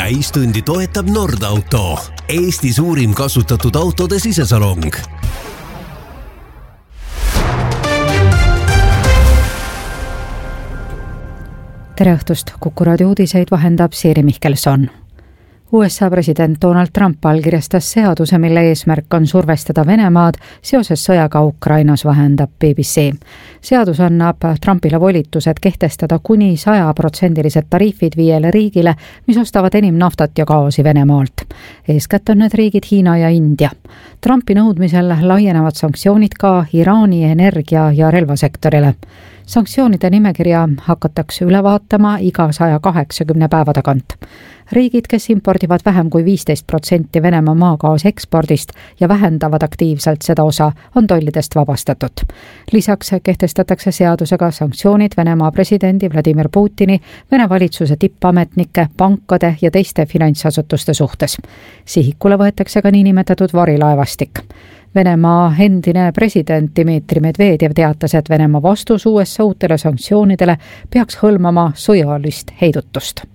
täistundi toetab Nordauto, Eesti suurim kasutatud autode sisesalong. Tere õhtust, Kuku raadio uudiseid vahendab Siiri Mihkelson. USA president Donald Trump allkirjastas seaduse, mille eesmärk on survestada Venemaad seoses sõjaga Ukrainas, vahendab BBC. Seadus annab Trumpile volitused kehtestada kuni 100% tariifid 5 riigile, mis ostavad enim naftat ja gaasi Venemaalt. Eeskätt on need riigid Hiina ja India. Trumpi nõudmisel laienevad sanktsioonid ka Iraani energia- ja relvasektorile. Sanktsioonide nimekirja hakatakse üle vaatama iga 180 päeva tagant. Riigid, kes impordivad vähem kui 15% Venemaa maagaasi ekspordist ja vähendavad aktiivselt seda osa, on tollidest vabastatud. Lisaks kehtestatakse seadusega sanktsioonid Venemaa presidendi Vladimir Putini, Vene valitsuse tippametnike, pankade ja teiste finantsasutuste suhtes. Sihikule võetakse ka niinimetatud varilaevastik. Venemaa endine president Dmitri Medvedev teatas, et Venemaa vastus USA uutele sanktsioonidele peaks hõlmama sõjalist heidutust.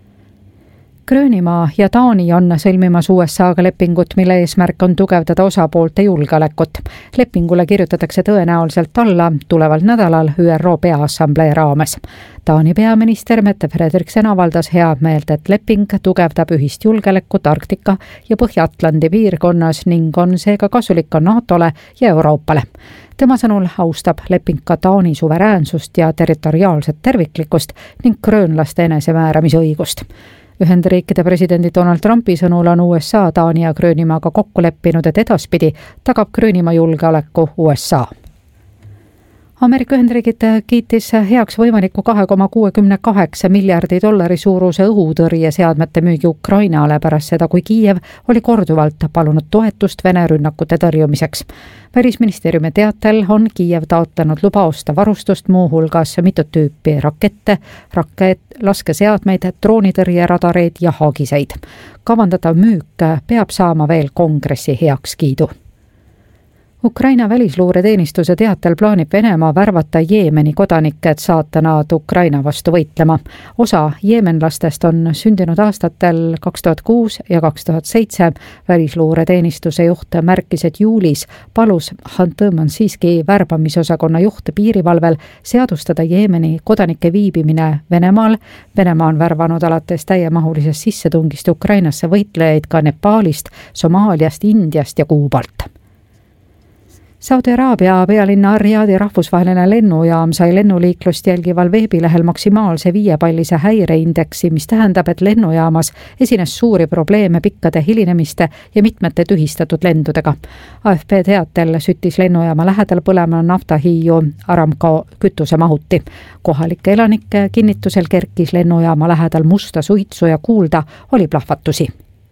Gröönimaa ja Taani on sõlmimas USA-ga lepingut, mille eesmärk on tugevdada osapoolte julgeolekut. Lepingule kirjutatakse tõenäoliselt alla tuleval nädalal ÜRO Peaassamblee raames. Taani peaminister Mette Frederiksen avaldas head meelt, et leping tugevdab ühist julgeolekut Arktika ja Põhja-Atlandi piirkonnas ning on seega kasulik ka NATOle ja Euroopale. Tema sõnul austab leping ka Taani suveräänsust ja territoriaalset terviklikkust ning gröönlaste enesemääramisõigust. Ühendriikide presidendi Donald Trumpi sõnul on USA, Taani ja Gröönimaaga kokku leppinud, et edaspidi tagab Gröönimaa julgeoleku USA. Ameerika Ühendriigid kiitis heaks võimaliku $2,68 miljardi suuruse õhutõrjeseadmete müügi Ukrainale pärast seda, kui Kiiev oli korduvalt palunud toetust Vene rünnakute tõrjumiseks. Välisministeeriumi teatel on Kiiev taotlenud luba osta varustust, muuhulgas mitut tüüpi rakette, laskeseadmeid, droonitõrjeradareid ja haagiseid. Kavandatav müük peab saama veel kongressi heakskiidu. Ukraina välisluureteenistuse teatel plaanib Venemaa värvata Jeemeni kodanikke, et saata nad Ukraina vastu võitlema. Osa jeemenlastest on sündinud aastatel 2006 ja 2007. Välisluureteenistuse juht märkis, et juulis palus Hantõman siiski värbamisosakonna juht piirivalvel seadustada Jeemeni kodanike viibimine Venemaal. Venemaa on värvanud alates täiemahulisest sissetungist Ukrainasse võitlejaid ka Nepaalist, Somaaliast, Indiast ja Kuubalt. Saudi Araabia pealinna Riyadi rahvusvaheline lennujaam sai lennuliiklust jälgival veebilehel maksimaalse 5-pallise häireindeksi, mis tähendab, et lennujaamas esines suuri probleeme pikkade hilinemiste ja mitmete tühistatud lendudega. AFP teatel süttis lennujaama lähedal põlema naftahiiu Aramco kütusemahuti. Kohalike elanike kinnitusel kerkis lennujaama lähedal musta suitsu ja kuulda oli plahvatusi.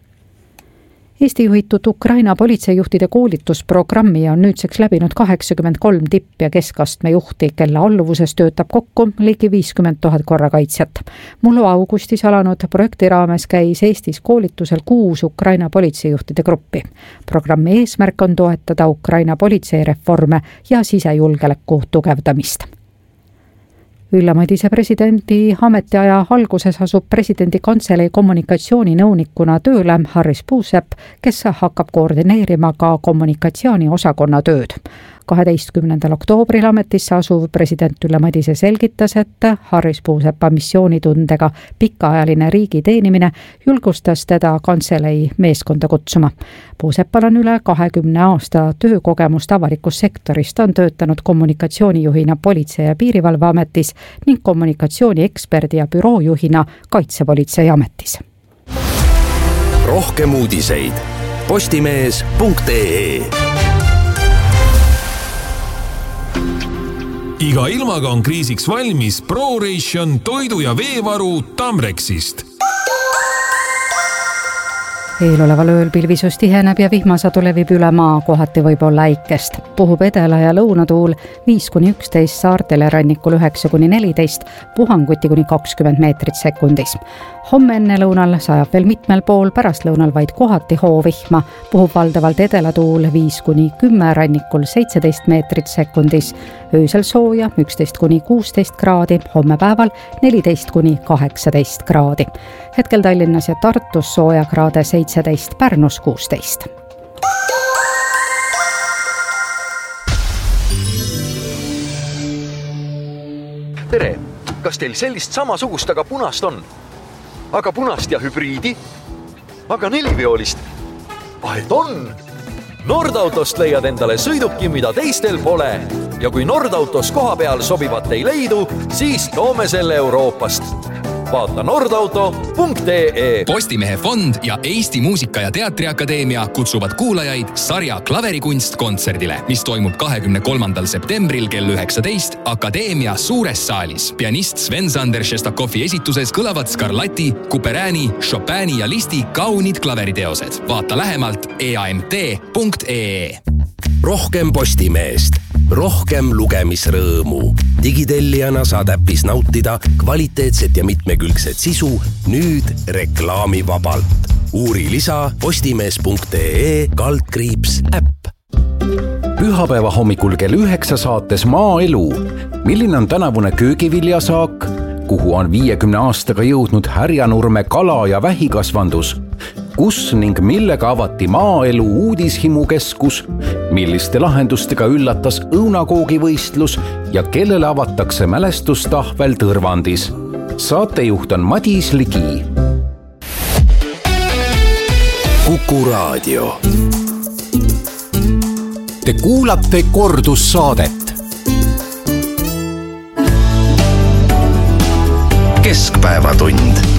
Eesti juhitud Ukraina politseijuhtide koolitusprogrammi on nüüdseks läbinud 83 tipp- ja keskastme juhti, kelle alluvuses töötab kokku ligi 50 000 korrakaitsjat. Mullu augustis alanud projekti raames käis Eestis koolitusel 6 Ukraina politseijuhtide gruppi. Programmi eesmärk on toetada Ukraina politseireforme ja sisejulgeoleku tugevdamist. Ülle Madise presidendi ametiaja alguses asub presidendi kantselei kommunikatsiooninõunikuna tööle Harris Puusepp, kes hakkab koordineerima ka kommunikatsiooniosakonna tööd. 12. oktoobril ametisse asuv president Ülle Madise selgitas, et Harris Puusepa missioonitundega pikaajaline riigi teenimine julgustas teda kantselei meeskonda kutsuma. Puusepal on üle 20 aasta töökogemust avalikust sektorist, on töötanud kommunikatsioonijuhina Politsei- ja Piirivalveametis ning kommunikatsiooni-eksperdi ja büroojuhina Kaitsepolitseiametis. Rohkem uudiseid postimees.ee. Iga ilmaga on kriisiks valmis ProRation toidu- ja veevaru Tamrexist. Eeloleval ööl pilvisus tiheneb ja vihmasadu levib üle maa, kohati võib olla äikest. Puhub edela- ja lõunatuul 5-11 saartele rannikul 9-14, puhanguti kuni 20 meetrit sekundis. Homme enne lõunal sajab veel mitmel pool, pärastlõunal vaid kohati hoovihma, puhub valdavalt edelatuul 5-10, rannikul 17 meetrit sekundis. Öösel sooja 11-16 kraadi, homme päeval 14-18 kraadi. Hetkel Tallinnas ja Tartus sooja kraade 17, Pärnus 16. Tere! Kas teil sellist samasugust, aga punast on? Aga punast ja hübriidi? Aga neliveolist? Et on! Nordautost leiad endale sõiduki, mida teistel pole. Ja kui Nordautos koha peal sobivat ei leidu, siis toome selle Euroopast. Vaata nordauto.ee. Postimehe fond ja Eesti Muusika- ja Teatriakadeemia kutsuvad kuulajaid sarja Klaverikunst kontserdile, mis toimub 23. septembril kell 19 Akadeemia suures saalis. Pianist Sven-Sander Šestakovi esituses kõlavad Scarlatti, Couperini, Chopini ja Listi kaunid klaveriteosed. Vaata lähemalt eamt.ee. Rohkem Postimeest, rohkem lugemisrõõmu. Digitellijana saad äppis nautida kvaliteetset ja mitmekülgset sisu nüüd reklaamivabalt. Uuri lisa postimees.ee/äpp. Pühapäeva hommikul kell 9 saates Maaelu. Milline on tänavune köögiviljasaak? Kuhu on 50 aastaga jõudnud Härjanurme kala- ja vähikasvandus? Kus ning millega avati Maaelu uudishimukeskus? Milliste lahendustega üllatas õunakoogivõistlus ja kellele avatakse mälestustahvel Tõrvandis? Saatejuht on Madis Ligi. Kuku Raadio. Te kuulate kordussaadet. Keskpäevatund.